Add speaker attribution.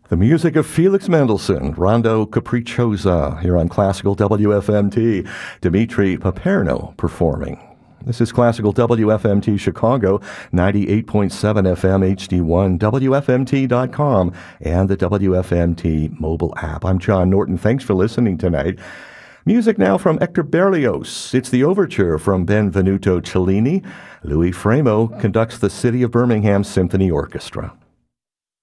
Speaker 1: The music of Felix Mendelssohn, Rondo Capricciosa, here on Classical WFMT. Dimitri Paperno performing. This is Classical WFMT Chicago, 98.7 FM HD1, WFMT.com, and the WFMT mobile app. I'm John Norton. Thanks for listening tonight. Music now from Hector Berlioz. It's the overture from Benvenuto Cellini. Louis Framo conducts the City of Birmingham Symphony Orchestra.